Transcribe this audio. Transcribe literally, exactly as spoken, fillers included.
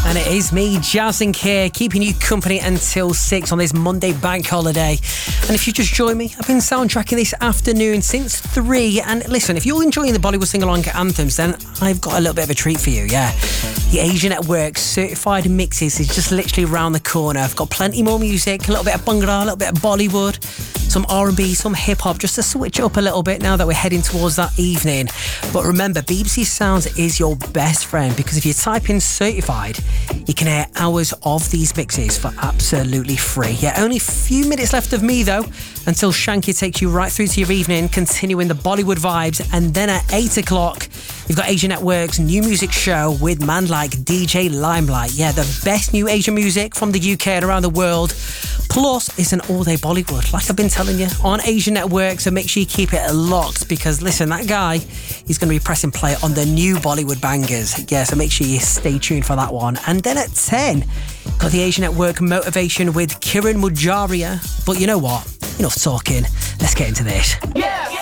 And it is me, Jazz and Keir, keeping you company until six on this Monday bank holiday. And if you just join me, I've been soundtracking this afternoon since three. And listen, if you're enjoying the Bollywood sing-along anthems, then I've got a little bit of a treat for you, yeah. The Asia Network certified mixes is just literally around the corner. I've got plenty more music, a little bit of Bhangra, a little bit of Bollywood, some R and B, some hip-hop, just to switch it up a little bit now that we're heading towards that evening. But remember, B B C Sounds is your best friend, because if you type in certified, you can hear hours of these mixes for absolutely free. Yeah, only a few minutes left of me, though, until Shanky takes you right through to your evening, continuing the Bollywood vibes. And then at eight o'clock, you've got Asia Network's new music show with man like D J Limelight. Yeah, the best new Asian music from the U K and around the world. Plus, it's an all-day Bollywood, like I've been telling you, on Asia Network. So make sure you keep it locked, because listen, that guy, he's going to be pressing play on the new Bollywood bangers. Yeah, so make sure you stay tuned for that one. And then at ten, got the Asia Network Motivation with Kiran Mujaria. But you know what? Enough talking. Let's get into this. Yeah!